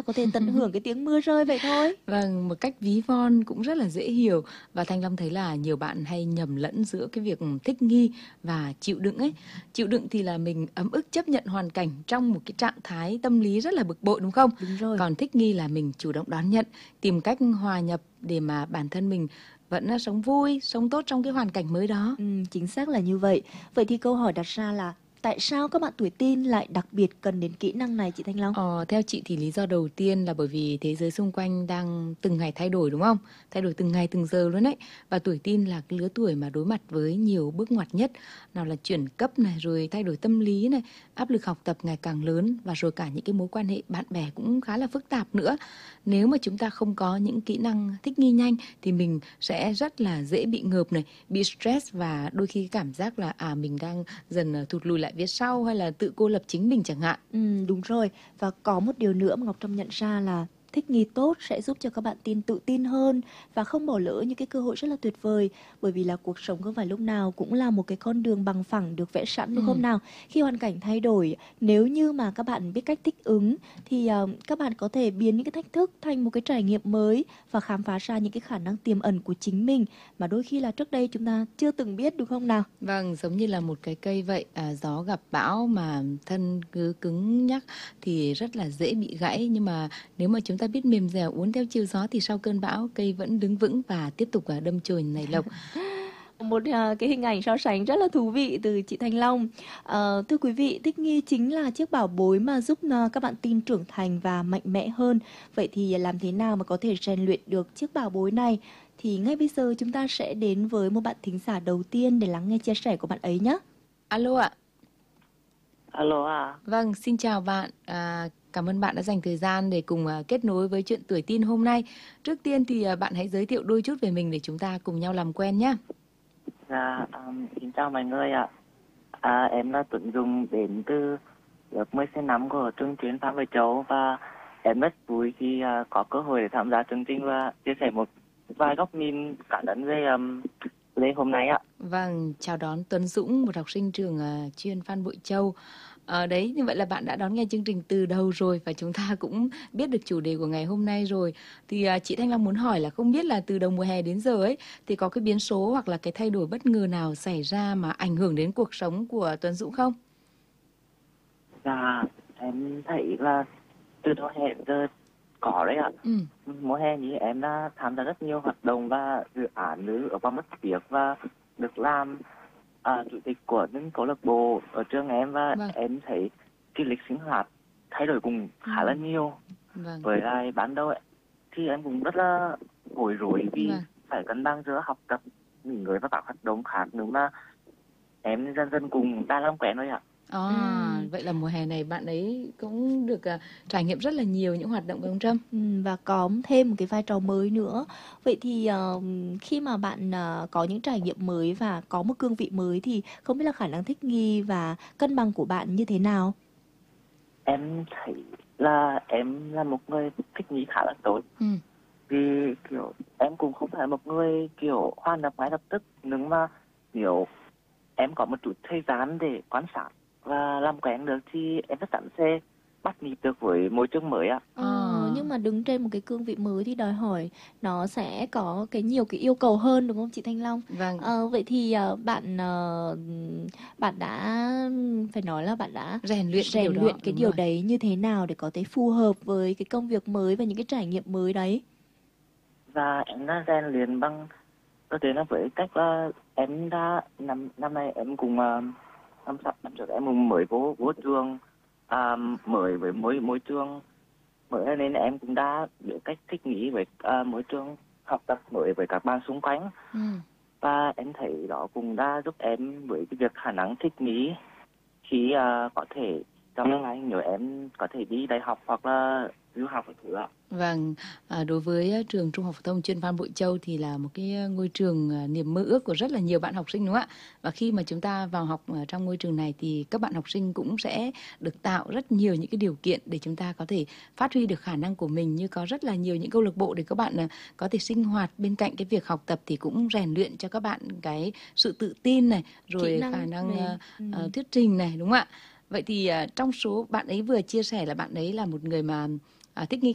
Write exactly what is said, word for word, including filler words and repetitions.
có thể tận hưởng cái tiếng mưa rơi vậy thôi. Vâng, một cách ví von cũng rất là dễ hiểu. Và Thanh Long thấy là nhiều bạn hay nhầm lẫn giữa cái việc thích nghi và chịu đựng ấy. Chịu đựng thì là mình ấm ức chấp nhận hoàn cảnh trong một cái trạng thái tâm lý rất là bực bội, đúng không? Đúng rồi. Còn thích nghi là mình chủ động đón nhận, tìm cách hòa nhập để mà bản thân mình vẫn sống vui, sống tốt trong cái hoàn cảnh mới đó. Ừ, chính xác là như vậy. Vậy thì câu hỏi đặt ra là tại sao các bạn tuổi teen lại đặc biệt cần đến kỹ năng này chị Thanh Long? Ờ, theo chị thì lý do đầu tiên là bởi vì thế giới xung quanh đang từng ngày thay đổi, đúng không? Thay đổi từng ngày từng giờ luôn đấy. Và tuổi teen là cái lứa tuổi mà đối mặt với nhiều bước ngoặt nhất. Nào là chuyển cấp này, rồi thay đổi tâm lý này, áp lực học tập ngày càng lớn, và rồi cả những cái mối quan hệ bạn bè cũng khá là phức tạp nữa. Nếu mà chúng ta không có những kỹ năng thích nghi nhanh thì mình sẽ rất là dễ bị ngợp này, bị stress, và đôi khi cảm giác là à mình đang dần thụt lùi lại phía sau, hay là tự cô lập chính mình chẳng hạn. Ừ, đúng rồi. Và có một điều nữa mà Ngọc Trâm nhận ra là thích nghi tốt sẽ giúp cho các bạn teen tự tin hơn và không bỏ lỡ những cái cơ hội rất là tuyệt vời. Bởi vì là cuộc sống không phải lúc nào cũng là một cái con đường bằng phẳng được vẽ sẵn, đúng Ừ. không nào? Khi hoàn cảnh thay đổi, nếu như mà các bạn biết cách thích ứng thì uh, các bạn có thể biến những cái thách thức thành một cái trải nghiệm mới và khám phá ra những cái khả năng tiềm ẩn của chính mình mà đôi khi là trước đây chúng ta chưa từng biết, đúng không nào? Vâng, giống như là một cái cây vậy, à, gió gặp bão mà thân cứ cứng nhắc thì rất là dễ bị gãy. Nhưng mà nếu mà chúng ta biết mềm dẻo uốn theo chiều gió thì sau cơn bão cây vẫn đứng vững và tiếp tục à, đâm chồi nảy lộc. Một à, cái hình ảnh so sánh rất là thú vị từ chị Thanh Long. À, thưa quý vị, thích nghi chính là chiếc bảo bối mà giúp à, các bạn teen trưởng thành và mạnh mẽ hơn. Vậy thì làm thế nào mà có thể rèn luyện được chiếc bảo bối này? Thì ngay bây giờ chúng ta sẽ đến với một bạn thính giả đầu tiên để lắng nghe chia sẻ của bạn ấy nhé. Alo ạ. Alo à. Vâng, xin chào bạn. À, cảm ơn bạn đã dành thời gian để cùng à, kết nối với chuyện tuổi teen hôm nay. Trước tiên thì à, bạn hãy giới thiệu đôi chút về mình để chúng ta cùng nhau làm quen nhé. Dạ, um, xin chào mọi người ạ. À, em là Tuấn Dung đến từ lớp mười xê năm của trường chuyên Phan Bội Châu, và em rất vui khi uh, có cơ hội để tham gia chương trình và chia sẻ một vài góc nhìn cá nhân về um, lễ hôm nay ạ. Vâng, chào đón Tuấn Dũng, một học sinh trường uh, chuyên Phan Bội Châu. À, đấy, như vậy là bạn đã đón nghe chương trình từ đầu rồi và chúng ta cũng biết được chủ đề của ngày hôm nay rồi. Thì uh, chị Thanh Long muốn hỏi là không biết là từ đầu mùa hè đến giờ ấy thì có cái biến số hoặc là cái thay đổi bất ngờ nào xảy ra mà ảnh hưởng đến cuộc sống của Tuấn Dũng không? Dạ, em thấy là từ đầu hè đến giờ có đấy ạ. Ừ. Mùa hè thì em đã tham gia rất nhiều hoạt động và dự án nữ ở qua mất việc và được làm à, chủ tịch của những câu lạc bộ ở trường em, và Vâng. em thấy cái lịch sinh hoạt thay đổi cũng khá là nhiều. Vâng. Với lại ban đầu ấy, thì em cũng rất là bối rối vì Vâng. phải cân bằng giữa học tập, nghỉ ngơi và các hoạt động khác, nhưng mà em dần dần cũng đã làm quen rồi ạ. À, Ừ. vậy là mùa hè này bạn ấy cũng được uh, trải nghiệm rất là nhiều những hoạt động với ông Trâm. Ừ, và có thêm một cái vai trò mới nữa. Vậy thì uh, khi mà bạn uh, có những trải nghiệm mới và có một cương vị mới thì không biết là khả năng thích nghi và cân bằng của bạn như thế nào? Em thấy là em là một người thích nghi khá là tốt. Ừ. Vì kiểu em cũng không phải một người kiểu hòa nhập ngay lập tức, nhưng mà kiểu em có một chút thời gian để quan sát và làm quen được thì em chắc chắn sẽ bắt nhịp được với môi trường mới ạ. Ờ, À. nhưng mà đứng trên một cái cương vị mới thì đòi hỏi nó sẽ có cái nhiều cái yêu cầu hơn, đúng không chị Thanh Long? Vâng. Ờ, vậy thì ờ, bạn ờ, bạn đã phải nói là bạn đã Rèn luyện cái rèn điều luyện đó, cái đúng điều rồi. đấy như thế nào để có thể phù hợp với cái công việc mới và những cái trải nghiệm mới đấy? Và em đã rèn luyện bằng có thể là với cách là em đã năm năm nay em cùng uh, năm sắp năm trước em cũng mới vô vô trường, à, mới với môi môi trường mới, nên em cũng đã biết cách thích nghi với uh, môi trường học tập mới với các bạn xung quanh. Ừ. Và em thấy đó cũng đã giúp em với cái việc khả năng thích nghi khi uh, có thể trong tương lai nếu em có thể đi đại học hoặc là du học ở thứ ạ. Vâng, à, đối với uh, trường Trung học phổ thông chuyên Phan Bội Châu thì là một cái uh, ngôi trường uh, niềm mơ ước của rất là nhiều bạn học sinh, đúng không ạ? Và khi mà chúng ta vào học ở trong ngôi trường này thì các bạn học sinh cũng sẽ được tạo rất nhiều những cái điều kiện để chúng ta có thể phát huy được khả năng của mình, như có rất là nhiều những câu lạc bộ để các bạn uh, có thể sinh hoạt bên cạnh cái việc học tập, thì cũng rèn luyện cho các bạn cái sự tự tin này, rồi Kỹ năng khả năng về- uh, ừ. uh, thuyết trình này, đúng không ạ? Vậy thì uh, trong số bạn ấy vừa chia sẻ là bạn ấy là một người mà uh, thích nghi